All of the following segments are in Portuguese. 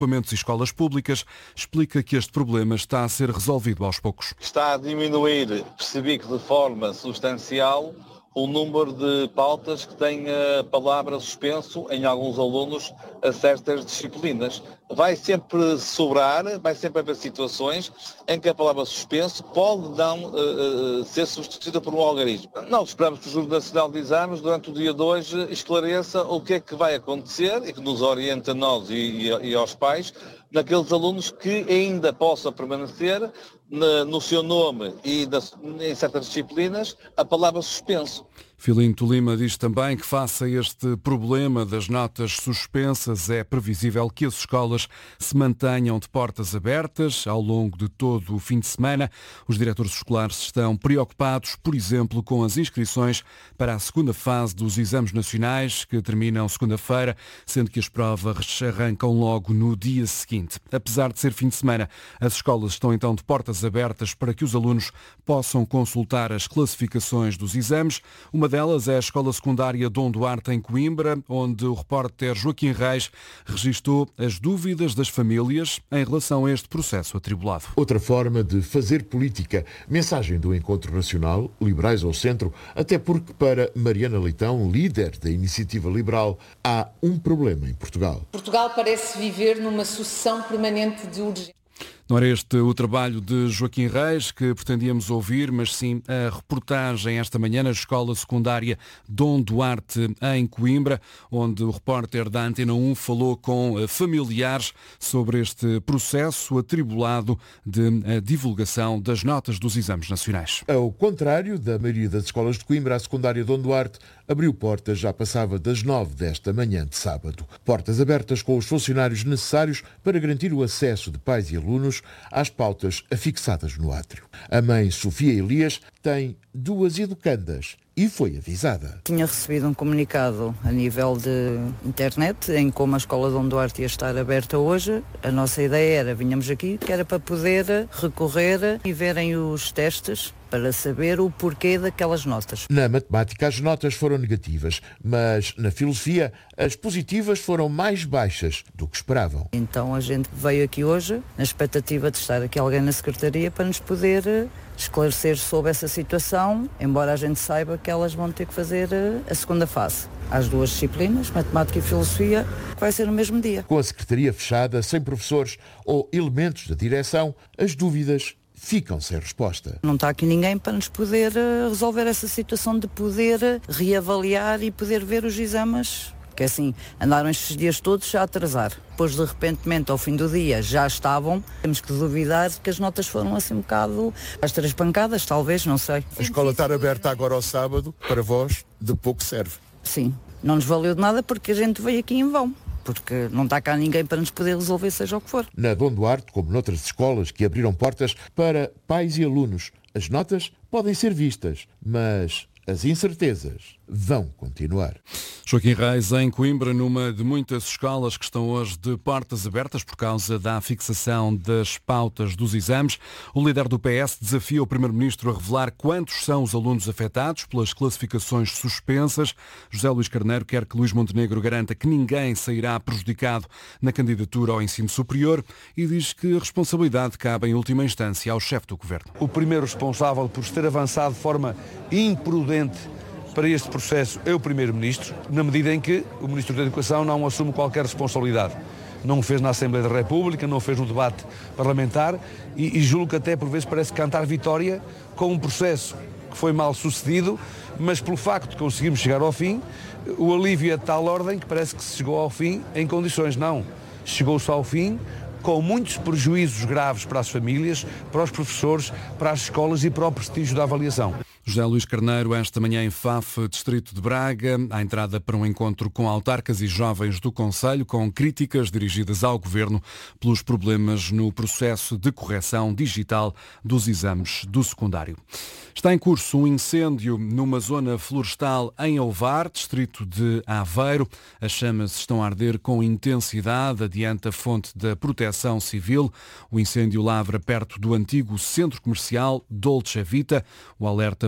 equipamentos e escolas públicas, explica que este problema está a ser resolvido aos poucos. Está a diminuir, percebi que de forma substancial, o número de pautas que têm a palavra suspenso em alguns alunos a certas disciplinas. Vai sempre sobrar, vai sempre haver situações em que a palavra suspenso pode não ser substituída por um algarismo. Nós esperamos que o Júri Nacional de Exames, durante o dia de hoje, esclareça o que é que vai acontecer e que nos oriente a nós e aos pais naqueles alunos que ainda possam permanecer no seu nome e em certas disciplinas a palavra suspenso. Filinto Lima diz também que, face a este problema das notas suspensas, é previsível que as escolas se mantenham de portas abertas ao longo de todo o fim de semana. Os diretores escolares estão preocupados, por exemplo, com as inscrições para a segunda fase dos exames nacionais, que terminam segunda-feira, sendo que as provas arrancam logo no dia seguinte. Apesar de ser fim de semana, as escolas estão então de portas abertas para que os alunos possam consultar as classificações dos exames. Uma delas é a Escola Secundária Dom Duarte, em Coimbra, onde o repórter Joaquim Reis registou as dúvidas das famílias em relação a este processo atribulado. Outra forma de fazer política. Mensagem do Encontro Nacional, Liberais ao Centro, até porque para Mariana Leitão, líder da Iniciativa Liberal, há um problema em Portugal. Portugal parece viver numa sucessão permanente de urgências. Não era este o trabalho de Joaquim Reis que pretendíamos ouvir, mas sim a reportagem esta manhã na Escola Secundária Dom Duarte, em Coimbra, onde o repórter da Antena 1 falou com familiares sobre este processo atribulado de divulgação das notas dos exames nacionais. Ao contrário da maioria das escolas de Coimbra, a secundária Dom Duarte abriu portas já passava das 9 desta manhã de sábado. Portas abertas com os funcionários necessários para garantir o acesso de pais e alunos às pautas afixadas no átrio. A mãe Sofia Elias tem 2 educandas e foi avisada. Tinha recebido um comunicado a nível de internet em como a Escola Dom Duarte ia estar aberta hoje. A nossa ideia era, vinhamos aqui, que era para poder recorrer e verem os testes para saber o porquê daquelas notas. Na matemática as notas foram negativas, mas na filosofia as positivas foram mais baixas do que esperavam. Então a gente veio aqui hoje na expectativa de estar aqui alguém na Secretaria para nos poder esclarecer sobre essa situação, embora a gente saiba que elas vão ter que fazer a segunda fase. Às 2 disciplinas, matemática e filosofia, que vai ser no mesmo dia. Com a Secretaria fechada, sem professores ou elementos da direção, as dúvidas ficam sem resposta. Não está aqui ninguém para nos poder resolver essa situação de poder reavaliar e poder ver os exames. Que assim, andaram estes dias todos a atrasar. Depois, de repentemente, ao fim do dia, já estavam. Temos que duvidar que as notas foram assim um bocado às 3 pancadas, talvez, não sei. A escola estar aberta agora ao sábado, para vós, de pouco serve. Sim, não nos valeu de nada porque a gente veio aqui em vão. Porque não está cá ninguém para nos poder resolver seja o que for. Na Dom Duarte, como noutras escolas que abriram portas para pais e alunos, as notas podem ser vistas, mas as incertezas vão continuar. Joaquim Reis, em Coimbra, numa de muitas escolas que estão hoje de portas abertas por causa da fixação das pautas dos exames. O líder do PS desafia o Primeiro-Ministro a revelar quantos são os alunos afetados pelas classificações suspensas. José Luís Carneiro quer que Luís Montenegro garanta que ninguém sairá prejudicado na candidatura ao ensino superior e diz que a responsabilidade cabe em última instância ao chefe do Governo. O primeiro responsável por ter avançado de forma imprudente para este processo é o Primeiro-Ministro, na medida em que o Ministro da Educação não assume qualquer responsabilidade. Não o fez na Assembleia da República, não o fez no debate parlamentar e julgo que até por vezes parece cantar vitória com um processo que foi mal sucedido, mas pelo facto de conseguirmos chegar ao fim, o alívio é de tal ordem que parece que se chegou ao fim em condições. Não, chegou-se ao fim com muitos prejuízos graves para as famílias, para os professores, para as escolas e para o prestígio da avaliação. José Luís Carneiro, esta manhã em Faf, distrito de Braga, à entrada para um encontro com autarcas e jovens do Conselho, com críticas dirigidas ao Governo pelos problemas no processo de correção digital dos exames do secundário. Está em curso um incêndio numa zona florestal em Ovar, distrito de Aveiro. As chamas estão a arder com intensidade, adianta a fonte da Proteção Civil. O incêndio lavra perto do antigo centro comercial Dolce Vita. O alerta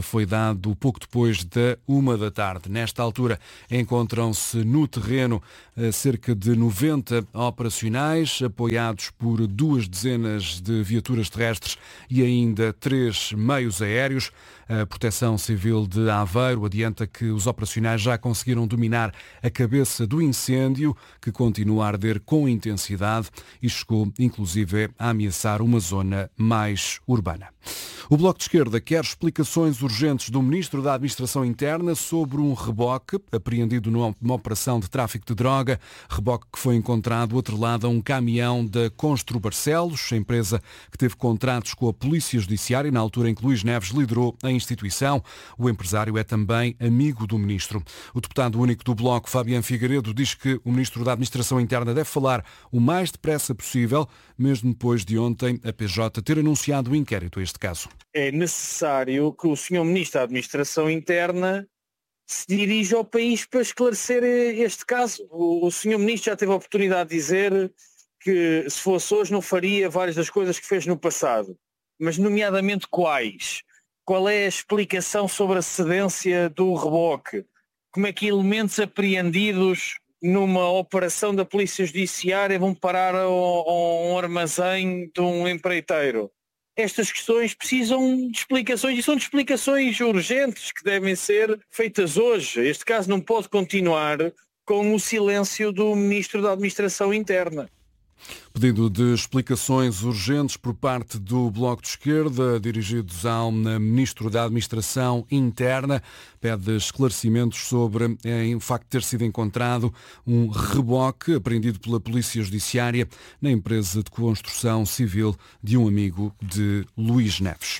foi dado pouco depois da 13h. Nesta altura encontram-se no terreno cerca de 90 operacionais, apoiados por 2 dezenas de viaturas terrestres e ainda 3 meios aéreos. A Proteção Civil de Aveiro adianta que os operacionais já conseguiram dominar a cabeça do incêndio, que continua a arder com intensidade e chegou inclusive a ameaçar uma zona mais urbana. O Bloco de Esquerda quer explicações urgentes do Ministro da Administração Interna sobre um reboque apreendido numa operação de tráfico de droga, reboque que foi encontrado atrelado a um caminhão da Constru Barcelos, a empresa que teve contratos com a Polícia Judiciária na altura em que Luís Neves liderou a instituição. O empresário é também amigo do Ministro. O deputado único do Bloco, Fabiano Figueiredo, diz que o Ministro da Administração Interna deve falar o mais depressa possível, mesmo depois de ontem a PJ ter anunciado o inquérito a este caso. É necessário que o Sr. Ministro da Administração Interna se dirija ao país para esclarecer este caso. O Sr. Ministro já teve a oportunidade de dizer que se fosse hoje não faria várias das coisas que fez no passado, mas nomeadamente quais? Qual é a explicação sobre a cedência do reboque? Como é que elementos apreendidos numa operação da Polícia Judiciária vão parar a um armazém de um empreiteiro? Estas questões precisam de explicações e são de explicações urgentes que devem ser feitas hoje. Este caso não pode continuar com o silêncio do Ministro da Administração Interna. Pedido de explicações urgentes por parte do Bloco de Esquerda, dirigidos ao Ministro da Administração Interna, pede esclarecimentos sobre o facto de ter sido encontrado um reboque apreendido pela Polícia Judiciária na empresa de construção civil de um amigo de Luís Neves.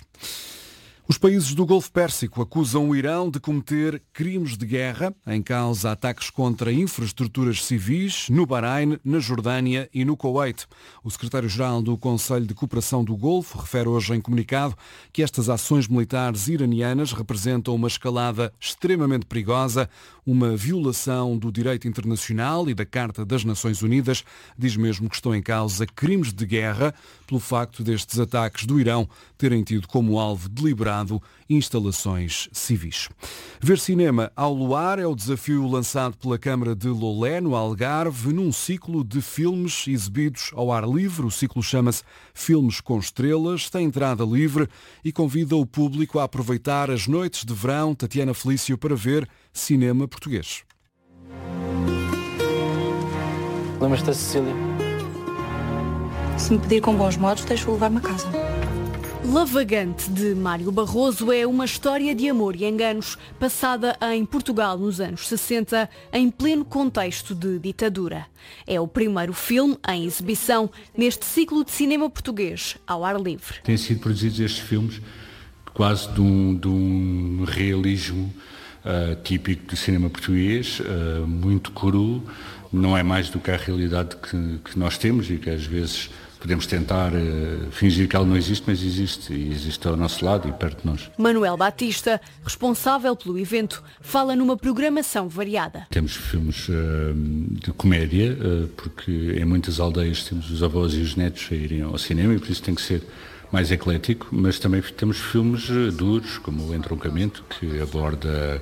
Os países do Golfo Pérsico acusam o Irão de cometer crimes de guerra, em causa ataques contra infraestruturas civis no Bahrein, na Jordânia e no Kuwait. O secretário-geral do Conselho de Cooperação do Golfo refere hoje em comunicado que estas ações militares iranianas representam uma escalada extremamente perigosa, uma violação do direito internacional e da Carta das Nações Unidas. Diz mesmo que estão em causa crimes de guerra pelo facto destes ataques do Irão terem tido como alvo deliberado instalações civis. Ver cinema ao luar é o desafio lançado pela Câmara de Lolé, no Algarve, num ciclo de filmes exibidos ao ar livre. O ciclo chama-se Filmes com Estrelas, tem entrada livre e convida o público a aproveitar as noites de verão Tatiana Felício para ver cinema português. Lembras-te da Cecília? Se me pedir com bons modos, deixo-o levar-me a casa. Lavagante, de Mário Barroso, é uma história de amor e enganos passada em Portugal nos anos 60, em pleno contexto de ditadura. É o primeiro filme em exibição neste ciclo de cinema português, ao ar livre. Têm sido produzidos estes filmes quase de um realismo típico do cinema português, muito cru, não é mais do que a realidade que nós temos e que às vezes podemos tentar fingir que ela não existe, mas existe, e existe ao nosso lado e perto de nós. Manuel Batista, responsável pelo evento, fala numa programação variada. Temos filmes de comédia, porque em muitas aldeias temos os avós e os netos a irem ao cinema e por isso tem que ser mais eclético, mas também temos filmes duros, como O Entroncamento, que aborda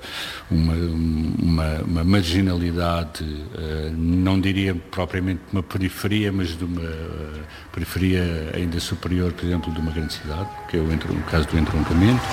uma marginalidade, não diria propriamente uma periferia, mas de uma periferia ainda superior, por exemplo, de uma grande cidade, que é o caso do Entroncamento.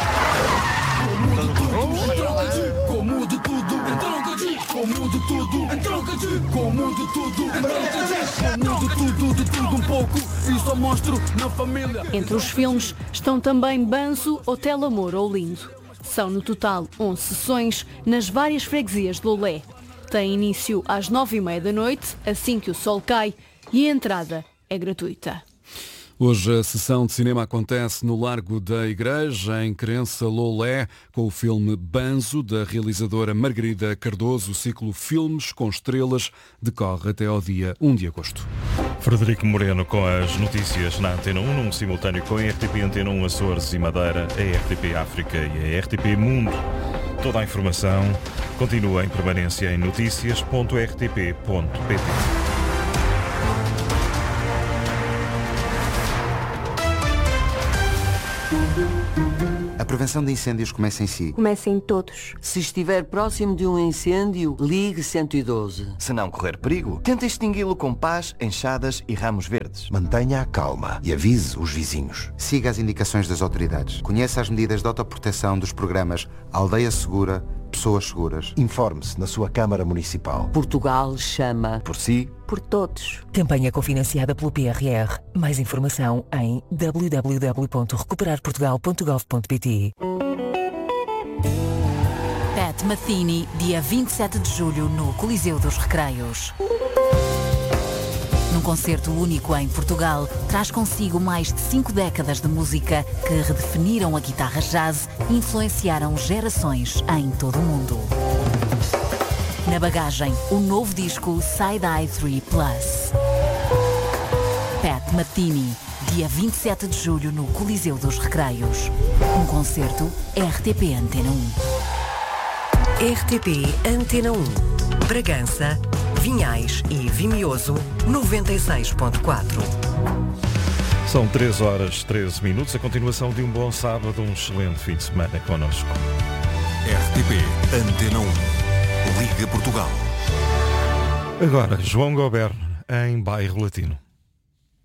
Entre os filmes estão também Banzo, Hotel Amor ou Lindo. São no total 11 sessões nas várias freguesias de Lolé. Tem início às 9h30 da noite, assim que o sol cai, e a entrada é gratuita. Hoje a sessão de cinema acontece no Largo da Igreja, em Crença, Lolé, com o filme Banzo, da realizadora Margarida Cardoso. O ciclo Filmes com Estrelas decorre até ao dia 1 de agosto. Frederico Moreno com as notícias na Antena 1, num simultâneo com a RTP Antena 1 Açores e Madeira, a RTP África e a RTP Mundo. Toda a informação continua em permanência em noticias.rtp.pt. prevenção de incêndios começa em si. Começa em todos. Se estiver próximo de um incêndio, ligue 112. Se não correr perigo, tente extingui-lo com pás, enxadas e ramos verdes. Mantenha a calma e avise os vizinhos. Siga as indicações das autoridades. Conheça as medidas de autoproteção dos programas Aldeia Segura, Pessoas Seguras. Informe-se na sua Câmara Municipal. Portugal chama por si, por todos. Campanha cofinanciada pelo PRR. Mais informação em www.recuperarportugal.gov.pt. Pat Metheny, dia 27 de julho no Coliseu dos Recreios. Num concerto único em Portugal, traz consigo mais de 5 décadas de música que redefiniram a guitarra jazz e influenciaram gerações em todo o mundo. Na bagagem, o novo disco Side Eye 3 Plus. Pat Metheny, dia 27 de julho no Coliseu dos Recreios. Um concerto RTP Antena 1. RTP Antena 1. Bragança, Vinhais e Vimioso 96.4. São 3h13. A continuação de um bom sábado, um excelente fim de semana connosco. RTP Antena 1. Liga Portugal. Agora, João Goberno, em Bairro Latino.